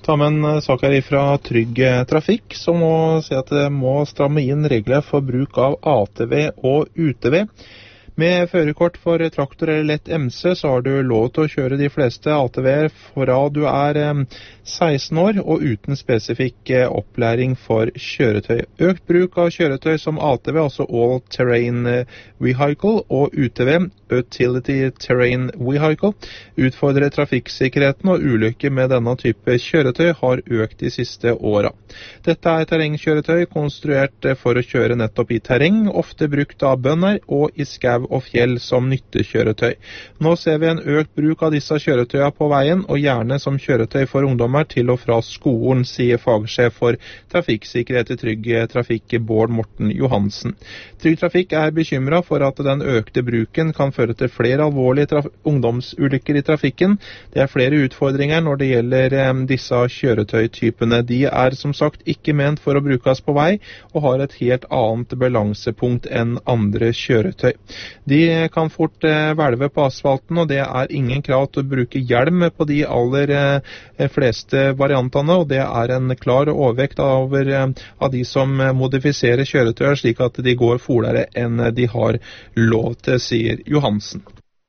Ta med en sak her fra Trygg Trafikk, som må si at det må stramme inn regler for bruk av ATV og UTV. Med førerkort for traktor eller lett MC så har du lov til å kjøre de fleste ATV-er fra du er 16 år og uten spesifikk opplæring for kjøretøy. Økt bruk av kjøretøy som ATV, altså All Terrain Vehicle, og UTV, Utility Terrain Vehicle, utfordrer trafikksikkerheten, og ulykker med denne type kjøretøy har økt de siste åra. Dette er terrengkjøretøy konstruert for å kjøre nettopp i terreng, ofte brukt av bønder og i skau og fjell som nyttekjøretøy. Nå ser vi en økt bruk av disse kjøretøyene på veien, og gjerne som kjøretøy for ungdommer til og fra skolen, sier fagsjef for trafikksikkerhet i Trygg Trafikk, Bård Morten Johansen. Trygg Trafikk er bekymret for at den økte bruken kan føre til flere alvorlige ungdomsulykker i trafikken. Det er flere utfordringer når det gjelder disse kjøretøytypene. De er som sagt ikke ment for å brukes på vei, og har et helt annet balansepunkt enn andre kjøretøy. De kan fort hvelve på asfalten, og det er ingen krav til å bruke hjelm på de aller fleste variantene, og det er en klar overvekt av de som modifiserer kjøretøyer slik at de går fortere enn de har lov til, sier Johansen.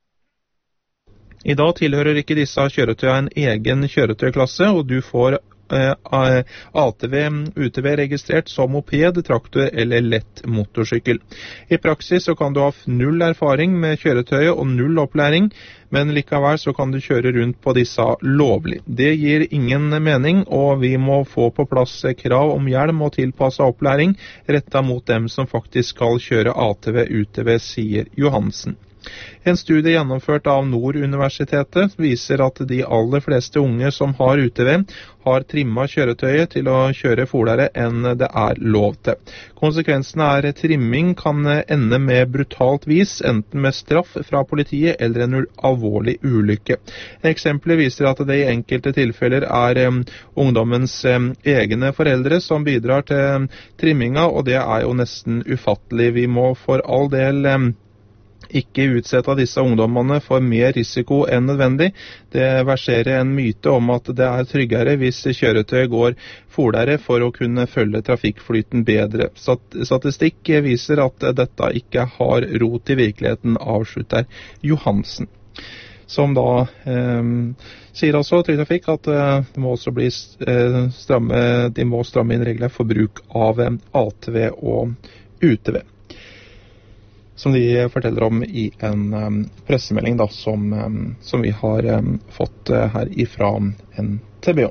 I dag tilhører ikke disse kjøretøyene en egen kjøretøyklasse, og du får ATV, UTV registrert som moped, traktor eller lett motorsykkel. I praksis så kan du ha null erfaring med kjøretøyet og null opplæring, men likevel så kan du kjøre rundt på disse lovlig. Det gir ingen mening, og vi må få på plass krav om hjelm og tilpasset opplæring rettet mot dem som faktisk skal kjøre ATV, UTV, sier Johansen. En studie gjennomført av Nord-universitetet viser at de aller fleste unge som har UTV, har trimmet kjøretøyet til å kjøre fortere enn det er lov til. Konsekvensene er trimming kan ende med brutalt vis, enten med straff fra politiet eller en alvorlig ulykke. Eksempler viser at det i enkelte tilfeller er ungdommens egne foreldre som bidrar til trimminga, og det er jo nesten ufattelig. Vi må for all del ikke utsette disse ungdommene for mer risiko enn nødvendig. Det verserer en myte om at det er tryggere hvis kjøretøy går fortere for å kunne følge trafikkflyten bedre. Statistikk viser at dette ikke har rot i virkeligheten, avslutter Johansen. Som da sier altså Trygg Trafikk at det må også bli de må stramme inn regler for bruk av ATV og UTV. Som de forteller om i en pressemelding da, som vi har fått her ifra NTBO.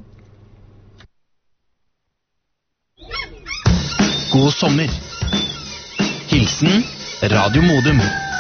God sommer. Hilsen Radio Modum.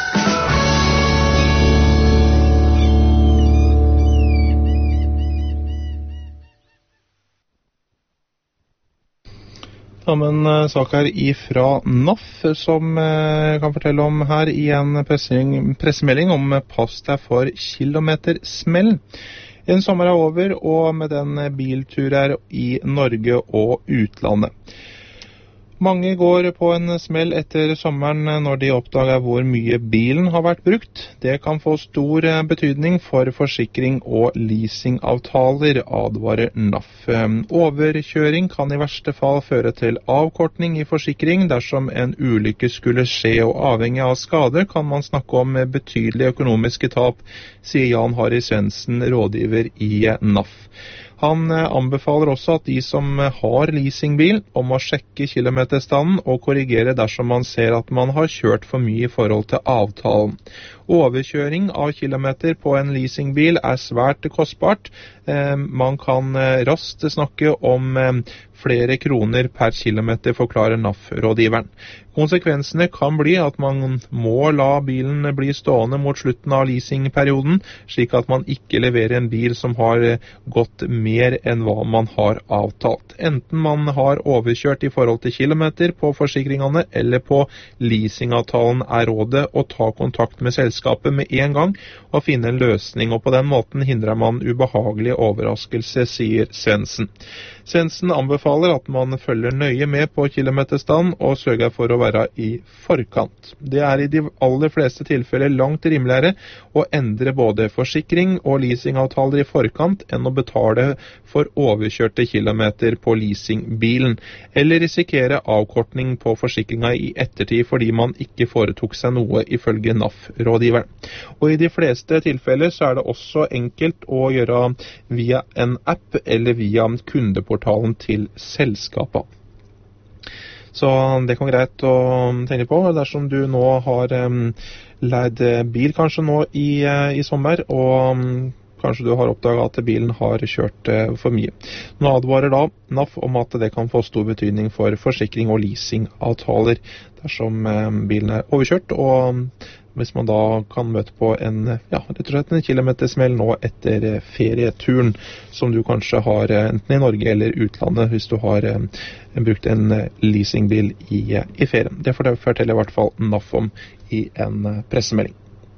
En sak her ifra NAF som kan fortelle om her i en pressemelding om pass deg for kilometersmell. En sommer er over, og med den bilturer i Norge og utlandet. Mange går på en smell etter sommeren når de oppdager hvor mye bilen har vært brukt. Det kan få stor betydning for forsikring og leasingavtaler, advarer NAF. Overkjøring kan i verste fall føre til avkortning i forsikring dersom en ulykke skulle skje, og avhengig av skader kan man snakke om betydelige økonomiske tap, sier Jan Harry Svendsen, rådgiver i NAF. Han anbefaler også at de som har leasingbil om å sjekke kilometerstanden og korrigere dersom man ser at man har kjørt for mye i forhold til avtalen. Overkjøring av kilometer på en leasingbil er svært kostbart. Man kan raskt snakke om flere kroner per kilometer, forklarer NAF-rådgiveren. Konsekvensene kan bli at man må la bilen bli stående mot slutten av leasingperioden, slik at man ikke leverer en bil som har gått mer enn hva man har avtalt. Enten man har overkjørt i forhold til kilometer på forsikringene eller på leasingavtalen, er rådet å ta kontakt med selskapet selskapet med en gang og finne en løsning, og på den måten hindrer man ubehagelig overraskelse, sier Svendsen. Svendsen anbefaler at man følger nøye med på kilometerstand og sørger for å være i forkant. Det er i de aller fleste tilfeller langt rimeligere å endre både forsikring og leasingavtaler i forkant enn å betale for overkjørte kilometer på leasingbilen, eller risikere avkortning på forsikringa i ettertid fordi man ikke foretok seg noe ifølge NAF-rådgiveren. Og i de fleste tilfeller så er det også enkelt å gjøre via en app eller via kundeportalen til selskapet. Så det kan være greit å tenke på dersom du nå har leid bil kanskje nå i sommer, og kanskje du har oppdaget at bilen har kjørt for mye. Nå advarer da NAF om at det kan få stor betydning for forsikring og leasingavtaler dersom bilen er overkjørt, og hvis man da kan møte på rett og slett en kilometersmell nå etter ferieturen, som du kanskje har enten i Norge eller utlandet hvis du har brukt en leasingbil i ferien. Det forteller i hvert fall NAF om i en pressemelding.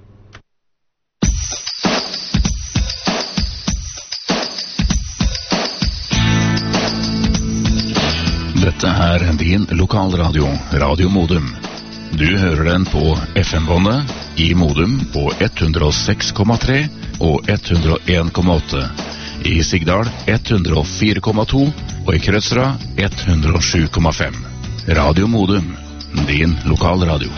Dette er din lokalradio, Radio Modum. Du hører den på FM-båndet i Modum på 106,3 og 101,8. I Sigdal 104,2 og i Krødsra 107,5. Radio Modum, din lokalradio.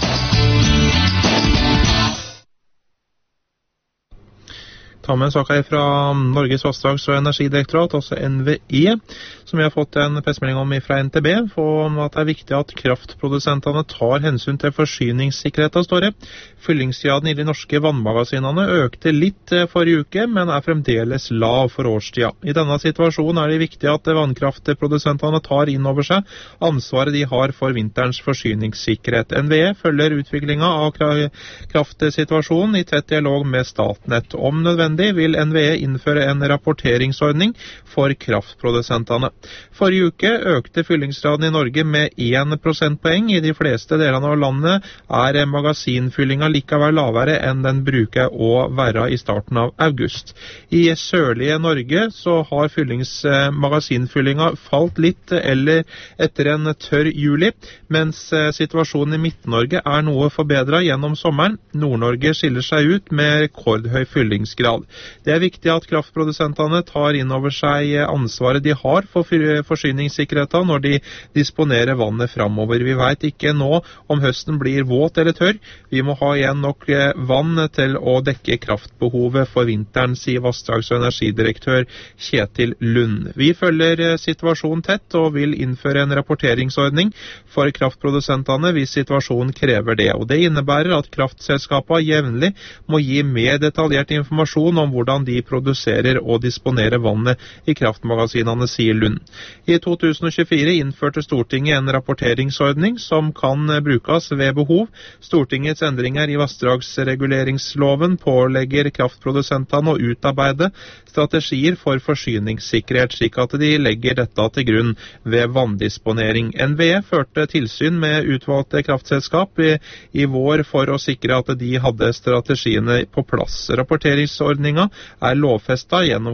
Ta med en sak her fra Norges vassdrags- og energidirektorat, også NVE, som vi har fått en pressemelding om fra NTB, om at det er viktig at kraftprodusentene tar hensyn til forsyningssikkerheten, står det. Fyllingsgraden i de norske vannmagasinene økte litt forrige uke, men er fremdeles lav for årstida. I denne situasjonen er det viktig at vannkraftprodusentene tar inn over seg ansvaret de har for vinterens forsyningssikkerhet. NVE følger utviklingen av kraftsituasjonen i tett dialog med Statnett. Om nødvendig vil NVE innføre en rapporteringsordning for kraftprodusentene. Forrige uke økte fyllingsgraden i Norge med 1 prosentpoeng. I de fleste delene av landet er magasinfyllinga likevel lavere enn den bruker å være i starten av august. I sørlige Norge så har magasinfyllinga falt litt eller etter en tørr juli, mens situasjonen i Midt-Norge er noe forbedret gjennom sommeren. Nord-Norge skiller seg ut med rekordhøy fyllingsgrad. Det er viktig at kraftprodusentene tar inn over seg ansvaret de har for forsyningssikkerheten når de disponerer vannet framover. Vi vet ikke nå om høsten blir våt eller tørr. Vi må ha igjen nok vann til å dekke kraftbehovet for vinteren, sier vassdrags- og energidirektør Kjetil Lund. Vi følger situasjonen tett og vil innføre en rapporteringsordning for kraftprodusentene hvis situasjonen krever det. Og det innebærer at kraftselskapene jevnlig må gi mer detaljert informasjon om hvordan de produserer og disponerer vannet i kraftmagasinene, sier Lund. I 2024 innførte Stortinget en rapporteringsordning som kan brukes ved behov. Stortingets endringer i vassdragsreguleringsloven pålegger kraftprodusentene å utarbeide strategier for forsyningssikkerhet, slik at de legger dette til grunn ved vanndisponering. NVE førte tilsyn med utvalgte kraftselskap i vår for å sikre at de hadde strategiene på plass. Rapporteringsordninga er lovfestet gjennom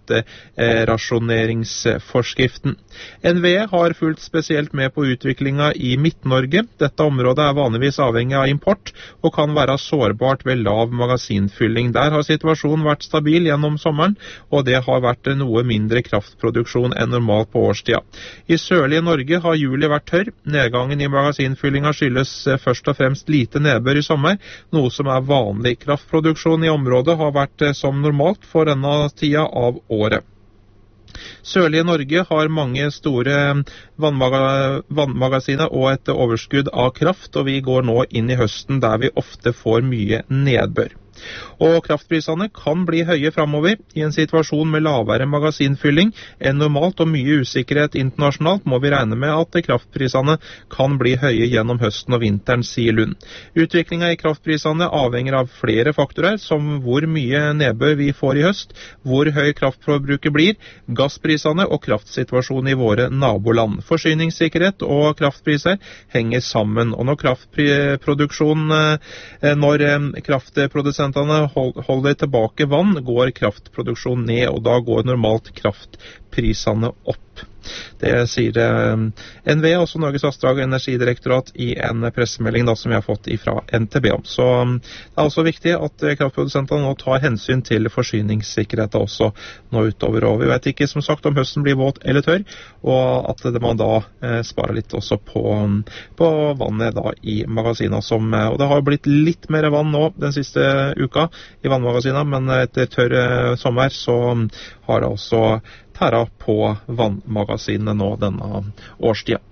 kraftrasjoneringsforskriften. NVE har fulgt spesielt med på utviklinga i Midt-Norge. Dette området er vanligvis avhengig av import og kan være sårbart ved lav magasinfylling. Der har situasjonen vært stabil gjennom sommeren, og det har vært noe mindre kraftproduksjon enn normalt på årstida. I sørlige Norge har juli vært tørr. Nedgangen i magasinfyllinga skyldes først og fremst lite nedbør i sommer, noe som er vanlig. Kraftproduksjon i området har vært som normalt for denne tida av året. Sørlige Norge har mange store vannmagasiner og et overskudd av kraft, og vi går nå inn i høsten der vi ofte får mye nedbør. Og kraftprisene kan bli høye fremover. I en situasjon med lavere magasinfylling enn normalt og mye usikkerhet internasjonalt må vi regne med at kraftprisene kan bli høye gjennom høsten og vinteren, sier Lund. Utviklingen i kraftprisene avhenger av flere faktorer, som hvor mye nedbør vi får i høst, hvor høy kraftforbruket blir, gassprisene og kraftsituasjonen i våre naboland. Forsyningssikkerhet og kraftpriser henger sammen, og når kraftprodusentene holder tilbake vann, går kraftproduksjonen ned, og da går normalt kraftprisene opp. Det sier NVE, også Norges vassdrag- og energidirektorat, i en pressemelding som vi har fått fra NTB om. Så det er også viktig at kraftprodusentene nå tar hensyn til forsyningssikkerheten også nå utover. Og vi vet ikke som sagt om høsten blir våt eller tørr, og at man da sparer litt også på vannet da i magasinene. Og det har blitt litt mer vann nå den siste uka i vannmagasinene, men etter tørr sommer så har det også tæra på vannmagasinene nå denne årstida.